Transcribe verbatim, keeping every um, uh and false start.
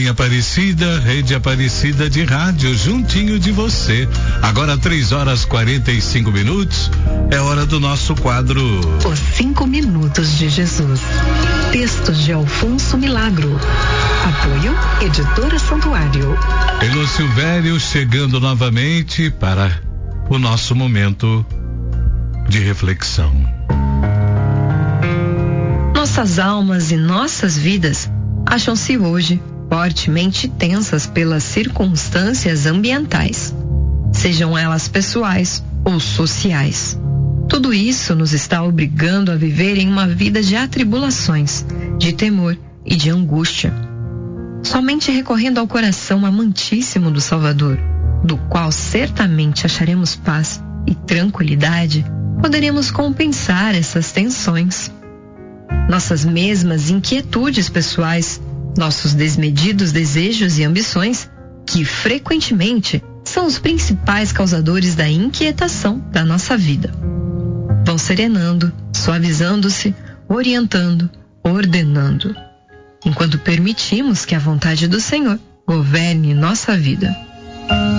em Aparecida, Rede Aparecida de Rádio, juntinho de você. Agora três horas quarenta e cinco minutos, é hora do nosso quadro Os Cinco Minutos de Jesus. Textos de Alfonso Milagro. Apoio Editora Santuário. Elô Silvério chegando novamente para o nosso momento de reflexão. Nossas almas e nossas vidas acham-se hoje fortemente tensas pelas circunstâncias ambientais, sejam elas pessoais ou sociais. Tudo isso nos está obrigando a viver em uma vida de atribulações, de temor e de angústia. Somente recorrendo ao coração amantíssimo do Salvador, do qual certamente acharemos paz e tranquilidade, poderemos compensar essas tensões. Nossas mesmas inquietudes pessoais, nossos desmedidos desejos e ambições, que frequentemente são os principais causadores da inquietação da nossa vida, vão serenando, suavizando-se, orientando, ordenando, enquanto permitimos que a vontade do Senhor governe nossa vida.